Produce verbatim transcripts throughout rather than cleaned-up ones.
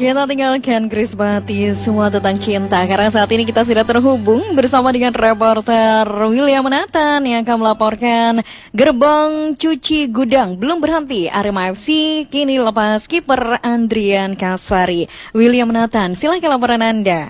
Kita tinggalkan Krisbati semua tentang cinta, karena saat ini kita sudah terhubung bersama dengan reporter William Nathan yang akan melaporkan gerbong cuci gudang belum berhenti. Arema F C kini lepas kiper Andrian Kasvari. William Nathan, silakan laporan Anda.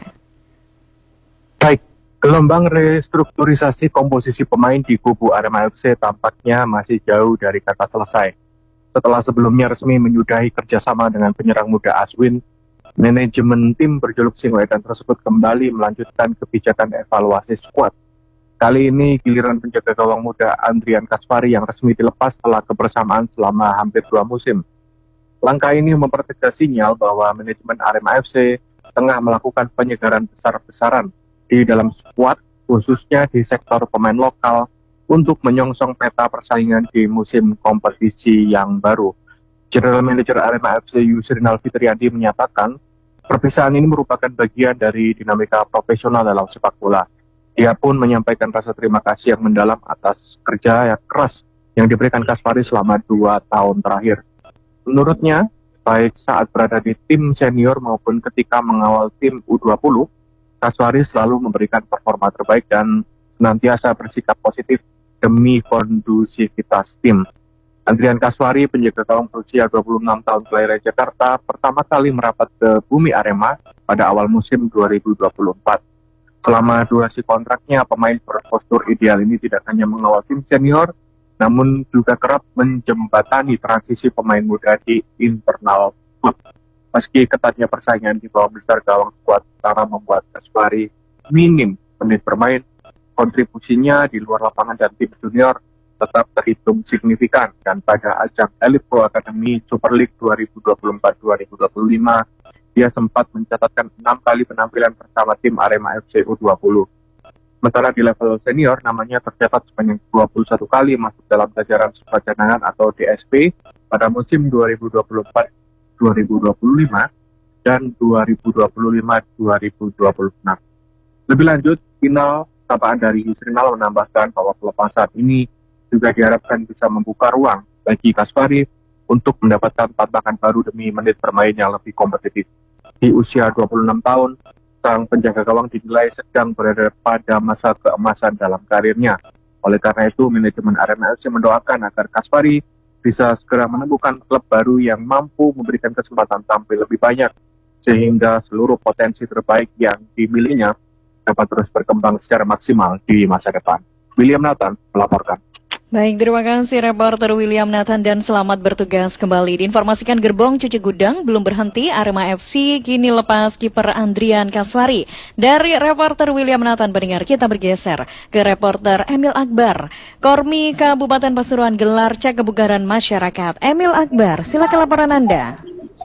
Baik, gelombang restrukturisasi komposisi pemain di kubu Arema F C tampaknya masih jauh dari kata selesai. Setelah sebelumnya resmi menyudahi kerjasama dengan penyerang muda Aswin, manajemen tim berjuluk Singoedan tersebut kembali melanjutkan kebijakan evaluasi skuad. Kali ini giliran penjaga gawang muda Andrian Kasvari yang resmi dilepas setelah kebersamaan selama hampir dua musim. Langkah ini mempertegas sinyal bahwa manajemen Arema F C tengah melakukan penyegaran besar-besaran di dalam skuad, khususnya di sektor pemain lokal, untuk menyongsong peta persaingan di musim kompetisi yang baru. General Manager Arema F C Yusrinal Fitriandi menyatakan, perpisahan ini merupakan bagian dari dinamika profesional dalam sepak bola. Dia pun menyampaikan rasa terima kasih yang mendalam atas kerja yang keras yang diberikan Kasvari selama dua tahun terakhir. Menurutnya, baik saat berada di tim senior maupun ketika mengawal tim U dua puluh, Kasvari selalu memberikan performa terbaik dan senantiasa bersikap positif demi kondusivitas tim. Andrian Kasvari, penjaga gawang berusia dua puluh enam tahun kelahiran Jakarta, pertama kali merapat ke bumi Arema pada awal musim dua ribu dua puluh empat. Selama durasi kontraknya, pemain berpostur ideal ini tidak hanya mengawal tim senior, namun juga kerap menjembatani transisi pemain muda di internal klub. Meski ketatnya persaingan di bawah besar gawang skuad utama membuat Kasvari minim menit bermain, kontribusinya di luar lapangan dan tim junior tetap terhitung signifikan, dan pada ajang Elite Pro Academy Super League dua ribu dua puluh empat dua ribu dua puluh lima, dia sempat mencatatkan enam kali penampilan bersama tim Arema F C U dua puluh. Sementara di level senior, namanya tercatat sebanyak dua puluh satu kali masuk dalam jajaran skuad cadangan atau D S P pada musim dua ribu dua puluh empat dua ribu dua puluh lima dan dua ribu dua puluh lima dua ribu dua puluh enam. Lebih lanjut, final sapaan dari Yusrinal menambahkan bahwa pelepasan ini juga diharapkan bisa membuka ruang bagi Kasvari untuk mendapatkan tantangan baru demi menit bermain yang lebih kompetitif. Di usia dua puluh enam tahun, sang penjaga gawang dinilai sedang berada pada masa keemasan dalam karirnya. Oleh karena itu, manajemen Arema F C mendoakan agar Kasvari bisa segera menemukan klub baru yang mampu memberikan kesempatan tampil lebih banyak, sehingga seluruh potensi terbaik yang dimilikinya dapat terus berkembang secara maksimal di masa depan. William Nathan melaporkan. Baik, terima kasih reporter William Nathan dan selamat bertugas kembali. Diinformasikan gerbong cuci gudang belum berhenti, Arema F C kini lepas kiper Andrian Kasvari. Dari reporter William Nathan pendengar, kita bergeser ke reporter Emil Akbar. Kormi Kabupaten Pasuruan gelar cek kebugaran masyarakat. Emil Akbar, silakan laporan Anda.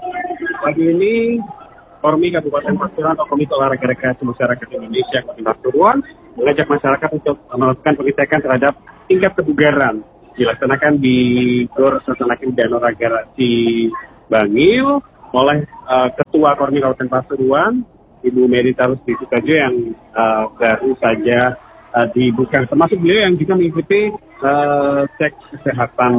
Pagi ini Kormi Kabupaten Pasuruan atau Komite Olahraga Rekreasi Masyarakat Indonesia Kabupaten Pasuruan mengajak masyarakat untuk melakukan pengecekan terhadap tingkat kebugaran, dilaksanakan di Gor Sasanakin Danau Ragarasi Bangil oleh uh, Ketua Kormi Kabupaten Pasuruan, Ibu Merita Rusdi Sukajo yang uh, baru saja uh, dibuka, termasuk beliau yang juga mengikuti uh, cek kesehatan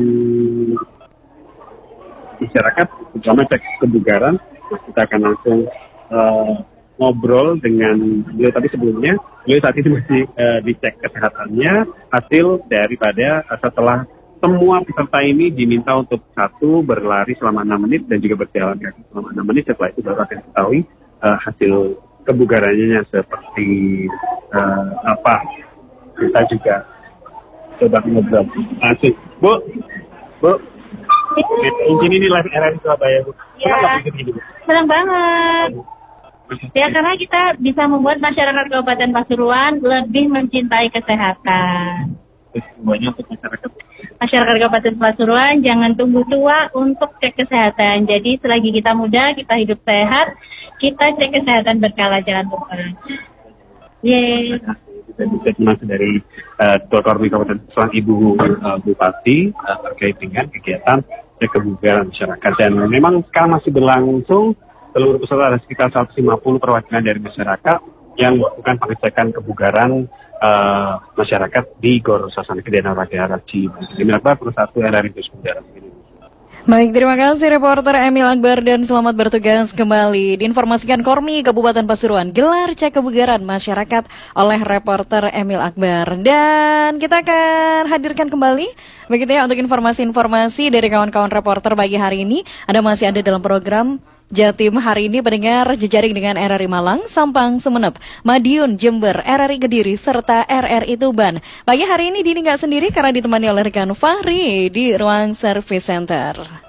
masyarakat, terutama cek kebugaran. Kita akan langsung uh, ngobrol dengan beliau, tapi sebelumnya beliau saat ini masih uh, dicek kesehatannya. Hasil daripada uh, setelah semua peserta ini diminta untuk satu berlari selama enam menit dan juga berjalan kaki selama enam menit. Setelah itu baru akan diketahui uh, hasil kebugarannya seperti uh, apa. Kita juga coba ngobrol langsung. Bu, Bu, izin ini live R R I Surabaya, Bu. Ya, senang banget. Ya, karena kita bisa membuat masyarakat Kabupaten Pasuruan lebih mencintai kesehatan. Semuanya untuk masyarakat. Masyarakat Kabupaten Pasuruan jangan tunggu tua untuk cek kesehatan. Jadi selagi kita muda, kita hidup sehat, kita cek kesehatan berkala, jangan lupa. Yeay. Kita bisa masuk dari uh, Ketua Kormi Kabupaten Pasuruan, Ibu uh, Bupati uh, terkait dengan kegiatan cek kebugaran masyarakat. Dan memang sekarang masih berlangsung. Seluruh peserta ada sekitar seratus lima puluh perwakilan dari masyarakat yang melakukan pengecekan kebugaran uh, masyarakat di Gor Sasanakin Danau Ragarasi Bangil. Ini adalah satu R R I Indonesia. Baik, terima kasih reporter Emil Akbar dan selamat bertugas kembali. Diinformasikan Kormi Kabupaten Pasuruan gelar cek kebugaran masyarakat oleh reporter Emil Akbar. Dan kita akan hadirkan kembali begitu ya untuk informasi-informasi dari kawan-kawan reporter pagi hari ini. Ada masih ada dalam program Jatim hari ini pendengar jejaring dengan R R I Malang, Sampang, Sumeneb, Madiun, Jember, R R I Kediri, serta R R I Tuban. Pagi hari ini Dini nggak sendiri karena ditemani oleh rekan Fahri di ruang service center.